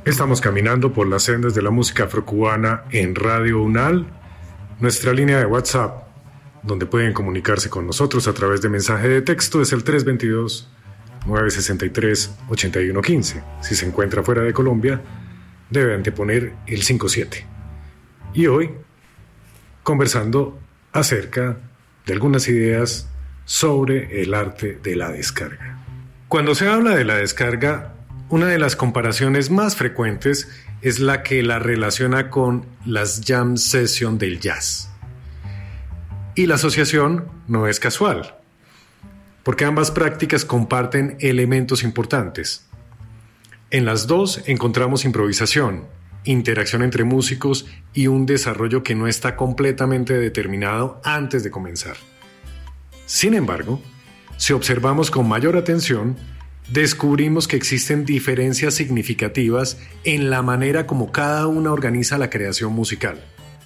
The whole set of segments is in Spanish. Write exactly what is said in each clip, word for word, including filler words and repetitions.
Estamos caminando por las sendas de la música afrocubana en Radio UNAL, nuestra línea de WhatsApp, donde pueden comunicarse con nosotros a través de mensaje de texto, es el tres dos dos, nueve seis tres, ocho uno uno cinco. Si se encuentra fuera de Colombia, debe anteponer el cincuenta y siete. Y hoy, conversando acerca de algunas ideas sobre el arte de la descarga. Cuando se habla de la descarga, una de las comparaciones más frecuentes es la que la relaciona con las jam sessions del jazz. Y la asociación no es casual, porque ambas prácticas comparten elementos importantes. En las dos encontramos improvisación, interacción entre músicos y un desarrollo que no está completamente determinado antes de comenzar. Sin embargo, si observamos con mayor atención, descubrimos que existen diferencias significativas en la manera como cada una organiza la creación musical.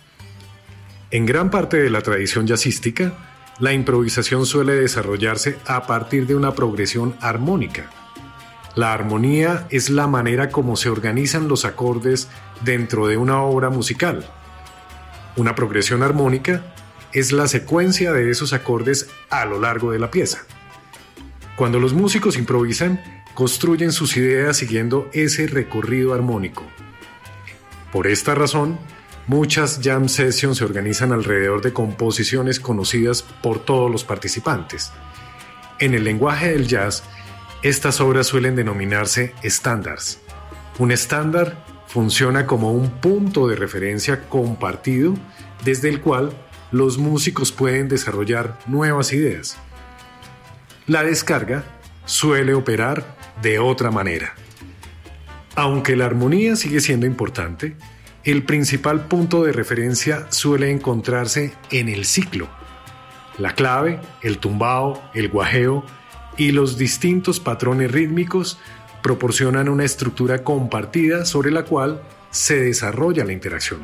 En gran parte de la tradición jazzística, la improvisación suele desarrollarse a partir de una progresión armónica. La armonía es la manera como se organizan los acordes dentro de una obra musical. Una progresión armónica es la secuencia de esos acordes a lo largo de la pieza. Cuando los músicos improvisan, construyen sus ideas siguiendo ese recorrido armónico. Por esta razón, muchas jam sessions se organizan alrededor de composiciones conocidas por todos los participantes. En el lenguaje del jazz, estas obras suelen denominarse estándares. Un estándar funciona como un punto de referencia compartido desde el cual los músicos pueden desarrollar nuevas ideas. La descarga suele operar de otra manera. Aunque la armonía sigue siendo importante, el principal punto de referencia suele encontrarse en el ciclo. La clave, el tumbao, el guajeo y los distintos patrones rítmicos proporcionan una estructura compartida sobre la cual se desarrolla la interacción.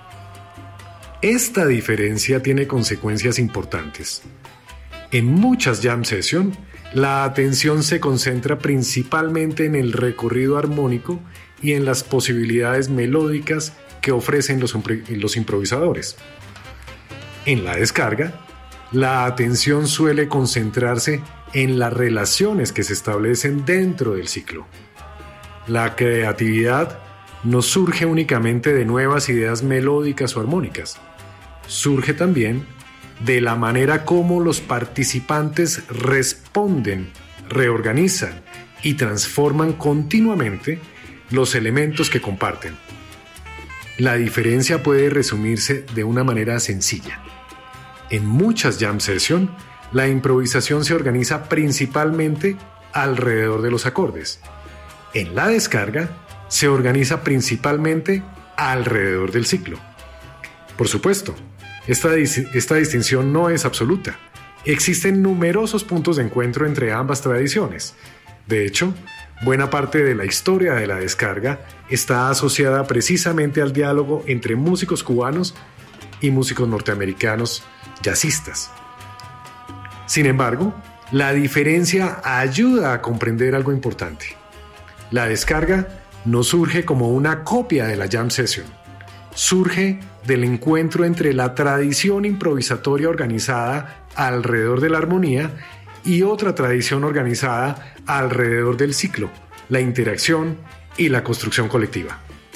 Esta diferencia tiene consecuencias importantes. En muchas jam sessions, la atención se concentra principalmente en el recorrido armónico y en las posibilidades melódicas que ofrecen los, los improvisadores. En la descarga, la atención suele concentrarse en las relaciones que se establecen dentro del ciclo. La creatividad no surge únicamente de nuevas ideas melódicas o armónicas, surge también de la manera como los participantes responden, reorganizan y transforman continuamente los elementos que comparten. La diferencia puede resumirse de una manera sencilla. En muchas jam sessions, la improvisación se organiza principalmente alrededor de los acordes. En la descarga, se organiza principalmente alrededor del ciclo. Por supuesto, esta, esta distinción no es absoluta. Existen numerosos puntos de encuentro entre ambas tradiciones. De hecho, buena parte de la historia de la descarga está asociada precisamente al diálogo entre músicos cubanos y músicos norteamericanos jazzistas. Sin embargo, la diferencia ayuda a comprender algo importante. La descarga no surge como una copia de la jam session. Surge del encuentro entre la tradición improvisatoria organizada alrededor de la armonía y otra tradición organizada alrededor del ciclo, la interacción y la construcción colectiva.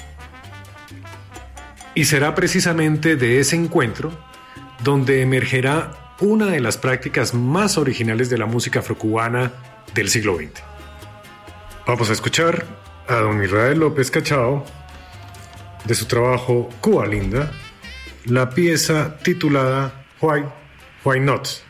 Y será precisamente de ese encuentro donde emergerá una de las prácticas más originales de la música afrocubana del siglo veinte. Vamos a escuchar a don Israel López Cachao, de su trabajo Cuba Linda, la pieza titulada Why, Why Not.